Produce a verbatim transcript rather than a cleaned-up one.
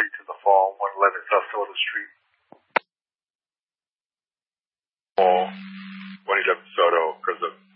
Street to the Fall, one eleven South Soda Street. Fall, one eleven Soto, because of